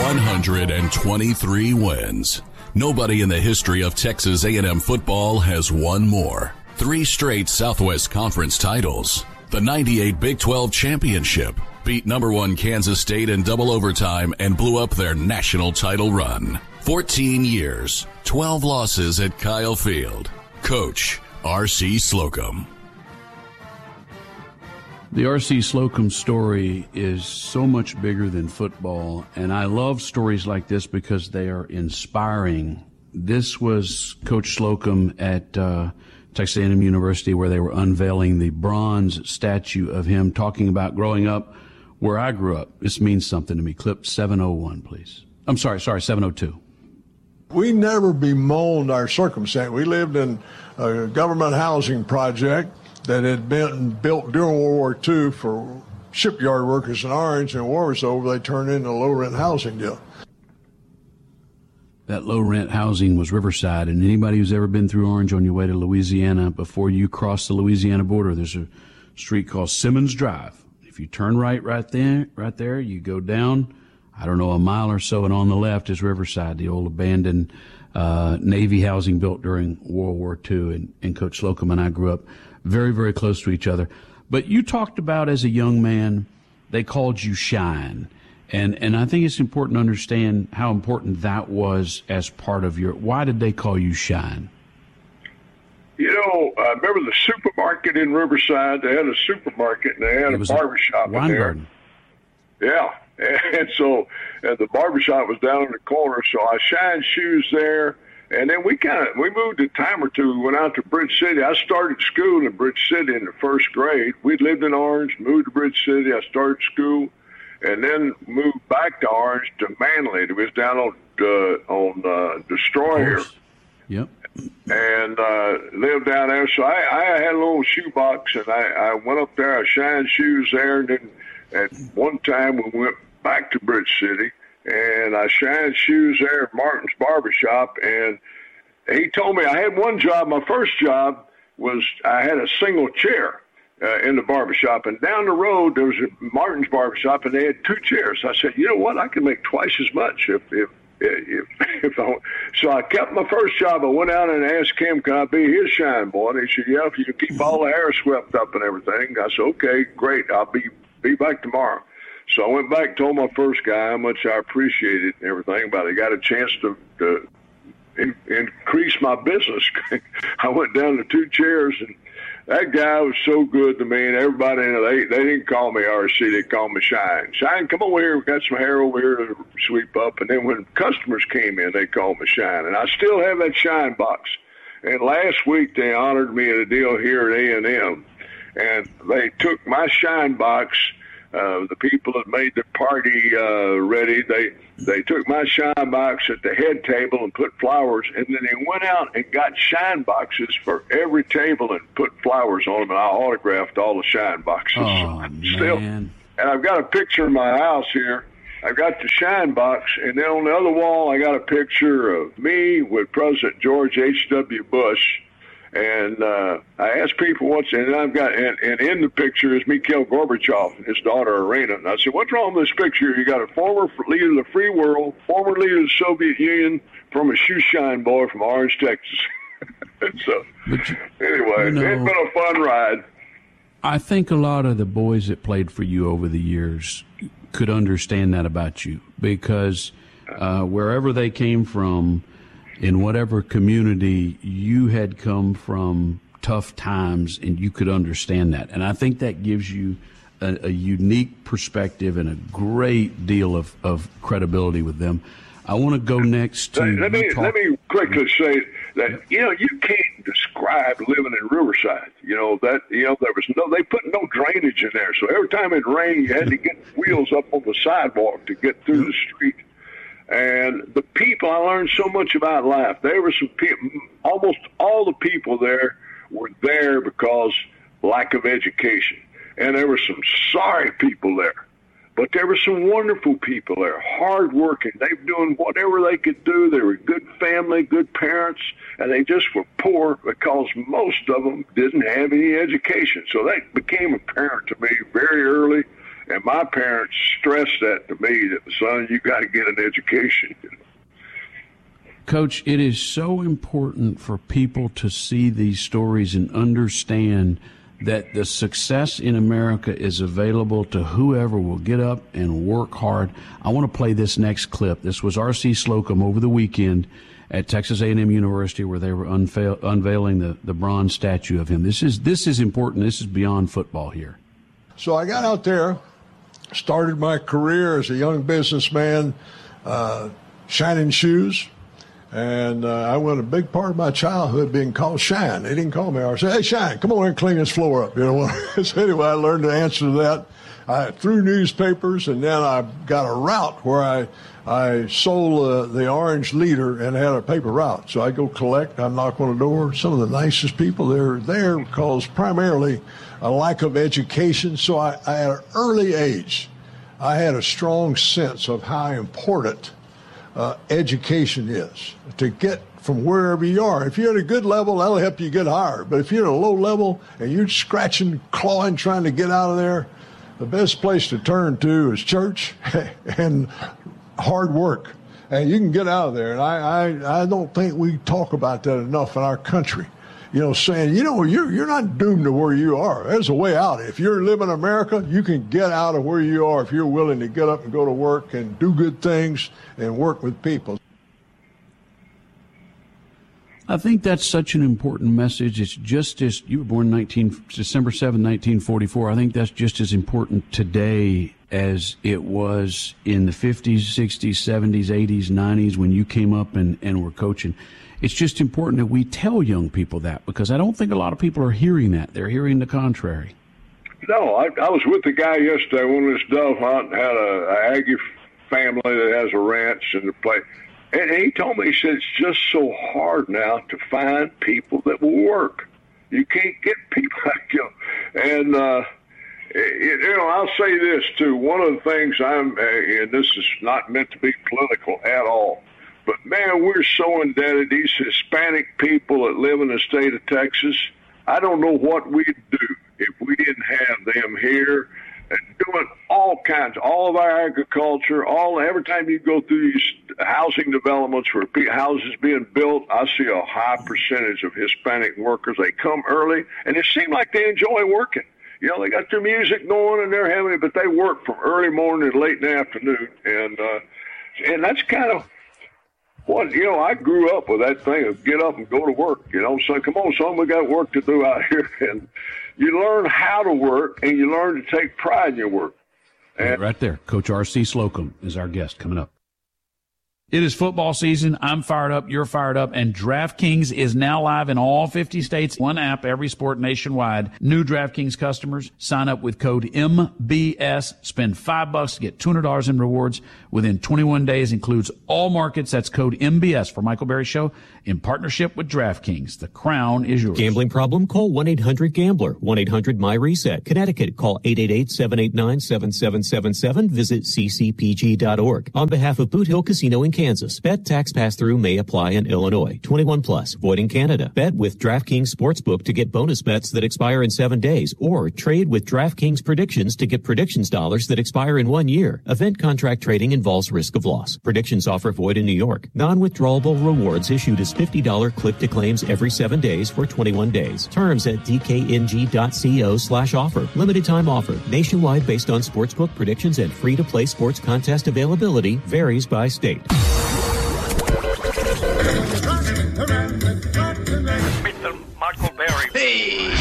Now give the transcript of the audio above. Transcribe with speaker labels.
Speaker 1: 123 wins. Nobody in the history of Texas A&M football has won more. 3 straight Southwest Conference titles. The 98 Big 12 championship. Beat number 1 Kansas State in double overtime and blew up their national title run. 14 years, 12 losses at Kyle Field. Coach R.C. Slocum.
Speaker 2: The R.C. Slocum story is so much bigger than football, and I love stories like this because they are inspiring. This was Coach Slocum at Texas A&M University, where they were unveiling the bronze statue of him, talking about growing up where I grew up. This means something to me. Clip 701, please. I'm sorry, 702.
Speaker 3: We never bemoaned our circumstance. We lived in a government housing project that had been built during World War II for shipyard workers in Orange, and war was over, they turned into a low-rent housing deal.
Speaker 2: That low-rent housing was Riverside, and anybody who's ever been through Orange on your way to Louisiana, before you cross the Louisiana border, there's a street called Simmons Drive. If you turn right there, you go down, I don't know, a mile or so, and on the left is Riverside, the old abandoned Navy housing built during World War II, and Coach Slocum and I grew up very, very close to each other. But you talked about, as a young man, they called you Shine. And I think it's important to understand how important that was as part of your, why did they call you Shine?
Speaker 4: You know, I remember the supermarket in Riverside. They had a supermarket and they had a barbershop in there. Yeah. And so the barbershop was down in the corner. So I shined shoes there. And then we moved a time or two. We went out to Bridge City. I started school in Bridge City in the first grade. We lived in Orange, moved to Bridge City. I started school, and then moved back to Orange to Manley. It was down on Destroyer.
Speaker 2: Yep.
Speaker 4: And lived down there. So I had a little shoe box, and I went up there. I shined shoes there, and then at one time we went back to Bridge City. And I shined shoes there at Martin's Barbershop, and he told me I had one job. My first job was I had a single chair in the barbershop, and down the road there was a Martin's Barbershop, and they had 2 chairs. I said, you know what, I can make twice as much if so I kept my first job. I went out and asked him, can I be his shine boy? And he said, yeah, if you can keep all the hair swept up and everything. I said, okay, great, I'll be back tomorrow. So I went back and told my first guy how much I appreciated and everything, but I got a chance to increase my business. I went down to 2 chairs, and that guy was so good to me, and everybody, they didn't call me RC, they called me Shine. Shine, come over here, we got some hair over here to sweep up. And then when customers came in, they called me Shine. And I still have that Shine box. And last week they honored me at a deal here at A&M, and they took my Shine box. The people that made the party ready, they took my shine box at the head table and put flowers, and then they went out and got shine boxes for every table and put flowers on them, and I autographed all the shine boxes.
Speaker 2: Oh,
Speaker 4: still,
Speaker 2: man.
Speaker 4: And I've got a picture in my house here. I've got the shine box, and then on the other wall I got a picture of me with President George H.W. Bush. And I asked people once, and I've got, and in the picture is Mikhail Gorbachev and his daughter Irina. And I said, what's wrong with this picture? You got a former leader of the free world, former leader of the Soviet Union, from a shoe shine boy from Orange, Texas. So, anyway, it's been a fun ride.
Speaker 2: I think a lot of the boys that played for you over the years could understand that about you, because wherever they came from, in whatever community, you had come from tough times, and you could understand that. And I think that gives you a unique perspective and a great deal of credibility with them. I want to go next to...
Speaker 4: Let me quickly say that, you can't describe living in Riverside. There was they put no drainage in there. So every time it rained, you had to get wheels up on the sidewalk to get through the street. And the people, I learned so much about life. There were some people, almost all the people there were there because lack of education. And there were some sorry people there. But there were some wonderful people there, hardworking. They were doing whatever they could do. They were good family, good parents, and they just were poor because most of them didn't have any education. So that became apparent to me very early. And my parents stressed that to me, that, son, you got to get an education.
Speaker 2: Coach, it is so important for people to see these stories and understand that the success in America is available to whoever will get up and work hard. I want to play this next clip. This was R.C. Slocum over the weekend at Texas A&M University, where they were unveiling the bronze statue of him. This is important. This is beyond football here.
Speaker 3: So I got out there, started my career as a young businessman, shining shoes. And I went a big part of my childhood being called Shine. They didn't call me R. I said, hey, Shine, come on and clean this floor up. So anyway, I learned the answer to that. I threw newspapers, and then I got a route where I sold the Orange Leader and had a paper route. So I go collect, I knock on the door. Some of the nicest people, they're there because primarily a lack of education. So I at an early age, I had a strong sense of how important education is to get from wherever you are. If you're at a good level, that'll help you get higher. But if you're at a low level and you're scratching, clawing, trying to get out of there, the best place to turn to is church and hard work. And you can get out of there. And I don't think we talk about that enough in our country. Saying, you're not doomed to where you are. There's a way out. If you're living in America, you can get out of where you are if you're willing to get up and go to work and do good things and work with people.
Speaker 2: I think that's such an important message. It's just as you were born December 7, 1944. I think that's just as important today as it was in the 50s, 60s, 70s, 80s, 90s when you came up and were coaching. It's just important that we tell young people that, because I don't think a lot of people are hearing that. They're hearing the contrary.
Speaker 4: No, I was with the guy yesterday when this dove hunt had a Aggie family that has a ranch and a place. And he told me, he said, it's just so hard now to find people that will work. You can't get people like you. And, I'll say this, too. One of the things and this is not meant to be political at all, but, man, we're so indebted. These Hispanic people that live in the state of Texas, I don't know what we'd do if we didn't have them here and doing all of our agriculture, every time you go through these housing developments where houses being built, I see a high percentage of Hispanic workers. They come early, and it seems like they enjoy working. They got their music going and they're having it, but they work from early morning to late in the afternoon. And that's kind of what, I grew up with that thing of get up and go to work, so come on, son, we got work to do out here. And you learn how to work and you learn to take pride in your work. And
Speaker 2: right there, Coach R.C. Slocum is our guest coming up. It is football season. I'm fired up. You're fired up. And DraftKings is now live in all 50 states. One app, every sport nationwide. New DraftKings customers sign up with code MBS. Spend $5 to get $200 in rewards within 21 days. Includes all markets. That's code MBS for Michael Berry Show in partnership with DraftKings. The crown is yours.
Speaker 5: Gambling problem? Call 1-800-GAMBLER. 1-800-MY-RESET. Connecticut. Call 888-789-7777. Visit ccpg.org. On behalf of Boot Hill Casino in Kansas, bet tax pass-through may apply in Illinois. 21 plus. Void in Canada. Bet with DraftKings Sportsbook to get bonus bets that expire in 7 days, or trade with DraftKings Predictions to get predictions dollars that expire in 1 year. Event contract trading involves risk of loss. Predictions offer void in New York. Non-withdrawable rewards issued as $50 click-to-claims every 7 days for 21 days. Terms at dkng.co/offer. Limited time offer. Nationwide based on sportsbook predictions and free-to-play sports contest availability. Varies by state.
Speaker 6: Mr. Michael Berry. Hey!